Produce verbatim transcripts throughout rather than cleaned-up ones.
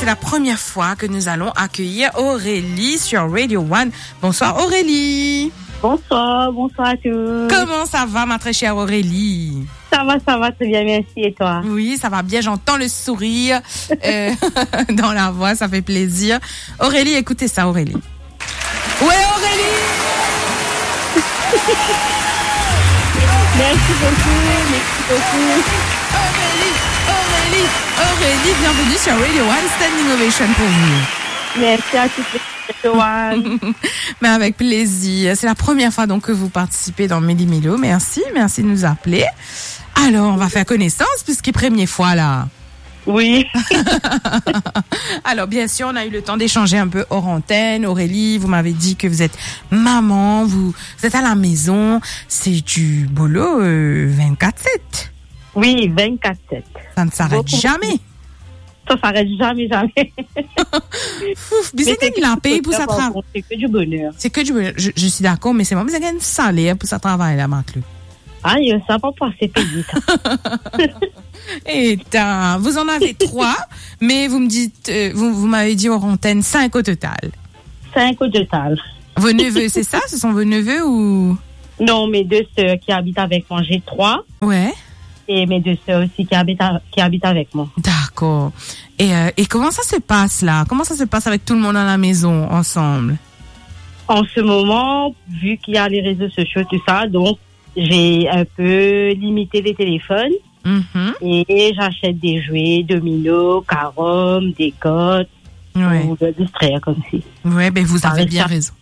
c'est la première fois que nous allons accueillir Aurélie sur Radio One. Bonsoir Aurélie. Bonsoir, bonsoir à tous. Comment ça va ma très chère Aurélie? Ça va, ça va très bien, merci. Et toi? Oui, ça va bien, j'entends le sourire euh, dans la voix, ça fait plaisir. Aurélie, écoutez ça Aurélie. Ouais Aurélie. Merci beaucoup, merci beaucoup. Aurélie, Aurélie, Aurélie, bienvenue sur Radio One, Standing Ovation pour vous. Merci à tous les One. Mais avec plaisir. C'est la première fois donc que vous participez dans Méli Mélo. Merci, merci de nous appeler. Alors, on va faire connaissance puisque c'est la première fois là. Oui. Alors, bien sûr, on a eu le temps d'échanger un peu hors antenne. Aurélie, vous m'avez dit que vous êtes maman, vous, vous êtes à la maison. C'est du boulot euh, vingt-quatre sept. Oui, vingt-quatre sept. Ça ne s'arrête Beaucoup. jamais. Ça s'arrête jamais, jamais. Fouf, mais c'est que la paye pour ça travail. C'est que du bonheur. C'est que du bonheur. Je, je suis d'accord, mais c'est moi, mais c'est un salaire pour ça travail là, Marc. Ah, ça va pas c'est payé, ça. Et t'as, vous en avez trois, mais vous me dites, euh, vous, vous m'avez dit hors antenne, cinq au total. Cinq au total. Vos neveux, c'est ça? Ce sont vos neveux ou? Non, mes deux sœurs qui habitent avec moi, j'ai trois. Ouais. Et mes deux sœurs aussi qui habitent, à, qui habitent avec moi. D'accord. Et, euh, et comment ça se passe là? Comment ça se passe avec tout le monde à la maison, ensemble? En ce moment, vu qu'il y a les réseaux sociaux, tout ça, donc j'ai un peu limité les téléphones. Mm-hmm. Et j'achète des jouets, dominos, carom, des cotes, ouais. pour me distraire comme si. Ouais, ben vous avez bien ça. raison.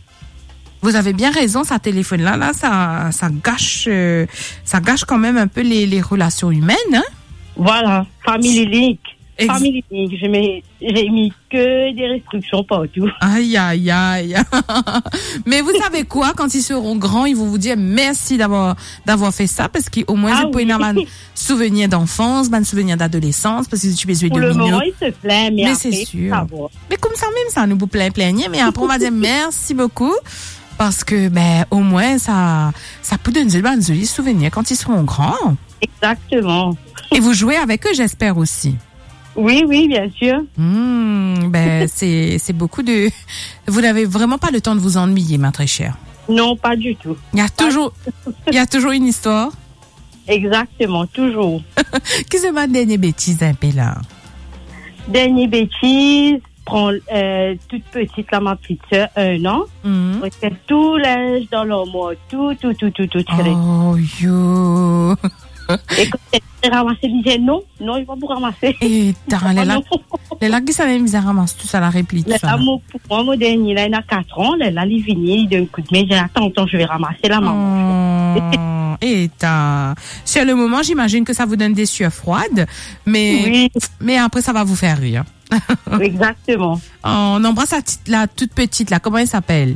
Vous avez bien raison, ça téléphone là, là, ça, ça gâche, euh, ça gâche quand même un peu les, les relations humaines, hein? Voilà, Family Link. Ex- Family Link, j'ai mis, j'ai mis que des restrictions partout. Aïe, aïe, aïe. Mais vous savez quoi, quand ils seront grands, ils vont vous dire merci d'avoir, d'avoir fait ça, parce qu'au moins, ah vous pouvez avoir un souvenir d'enfance, un souvenir d'adolescence, parce que tu peux jouer de Pour le milieu. moment, ils se plaignent, mais, mais après, c'est sûr. Ça va. Mais comme ça même, ça nous vous plaît, plaignez, mais après, on va dire merci beaucoup. Parce que, ben, au moins, ça, ça peut donner de jolis souvenirs quand ils seront grands. Exactement. Et vous jouez avec eux, j'espère aussi. Oui, oui, bien sûr. Mmh, ben, c'est, c'est beaucoup de, vous n'avez vraiment pas le temps de vous ennuyer, ma très chère. Non, pas du tout. Il y a toujours, il y a toujours une histoire. Exactement, toujours. Qu'est-ce que ma dernière bêtise, un peu là? Dernière bêtise. Prends euh, toute petite, là, ma petite soeur, un an. Mm. On fait tout linge dans l'armoire, tout, tout, tout, tout, tout. Oh, yo. Et quand elle ramasse, elle disait non, non, il va pas ramasser. Et t'as les là, les là qui savent mis à ramasser tout ça, la réplique. Le ça. Pour moi, mon dernier, là, il a quatre ans, là, là, il est venu, il donne un coup de main, j'ai attends, attends, je vais ramasser la maman. Oh, et t'as, sur le moment, j'imagine que ça vous donne des sueurs froides, mais, oui. mais après, ça va vous faire rire. Exactement. Oh, on embrasse la, la toute petite, là, comment elle s'appelle?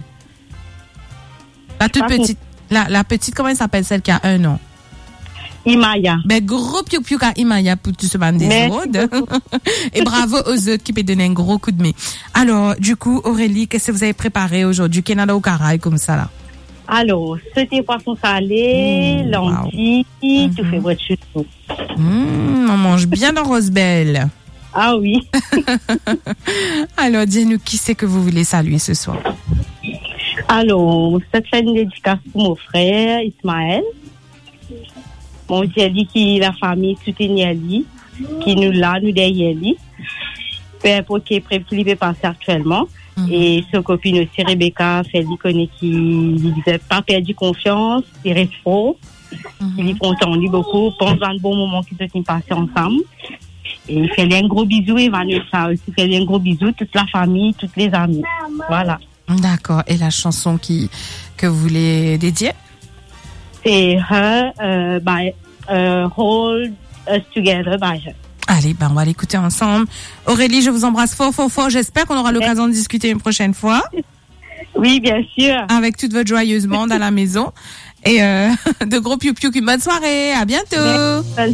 La toute petite, la, la petite, comment elle s'appelle, celle qui a un an? Imaya. Ben, gros piou piou à Imaya pour tout ce bande des autres. Et bravo aux autres qui peuvent donner un gros coup de main. Alors, du coup, Aurélie, qu'est-ce que vous avez préparé aujourd'hui? Canada au Caraïbe, comme ça, là? Alors, c'était poisson salé, mmh, lentilles, wow. Tout fait votre chouchou. Mmh, on mange bien dans Rosebelle. Ah oui. Alors, dis-nous, qui c'est que vous voulez saluer ce soir? Alors, cette fait une dédicace pour mon frère, Ismaël. Mon Dieu, qui la famille, tout est Niali, qui nous l'a, nous derrière lui. Peu importe qui est prévu, qui peut passer actuellement. Mm-hmm. Et sa copine aussi, Rebecca, fait lui connaît qui n'a pas perdu confiance, il reste faux. Mm-hmm. Il est content, lui beaucoup, pense à un bon moment qu'ils ont passé ensemble. Et il fait un gros bisou, et Vanessa aussi fait un gros bisou, toute la famille, toutes les amies. Voilà. D'accord. Et la chanson qui, que vous voulez dédier? C'est Her, uh, by, uh, Hold Us Together by Her. Allez, ben on va l'écouter ensemble. Aurélie, je vous embrasse fort, fort, fort. J'espère qu'on aura l'occasion de discuter une prochaine fois. Oui, bien sûr. Avec toute votre joyeuse bande à la maison. Et euh, de gros piou-piou. Bonne soirée. À bientôt. Merci.